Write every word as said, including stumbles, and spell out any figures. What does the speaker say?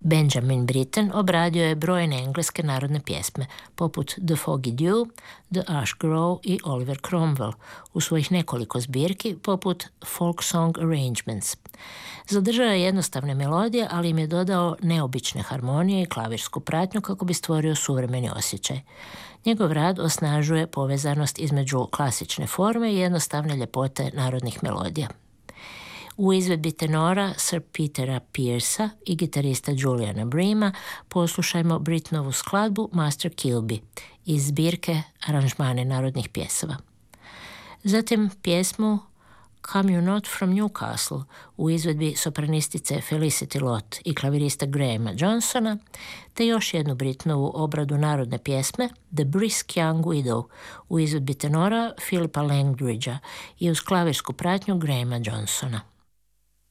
Benjamin Britten obradio je brojne engleske narodne pjesme, poput The Foggy Dew, The Ash Grove i Oliver Cromwell, u svojih nekoliko zbirki, poput Folk Song Arrangements. Zadržao je jednostavne melodije, ali im je dodao neobične harmonije i klavirsku pratnju kako bi stvorio suvremeni osjećaj. Njegov rad osnažuje povezanost između klasične forme i jednostavne ljepote narodnih melodija. U izvedbi tenora Sir Petera Pearsa i gitarista Juliana Breama poslušajmo Brittenovu skladbu Master Kilby iz zbirke Aranžmane narodnih pjesama. Zatim pjesmu Come You Not From Newcastle u izvedbi sopranistice Felicity Lott i klavirista Grahama Johnsona, te još jednu Brittenovu obradu narodne pjesme The Brisk Young Widow u izvedbi tenora Philippa Langridgea i uz klavirsku pratnju Grahama Johnsona.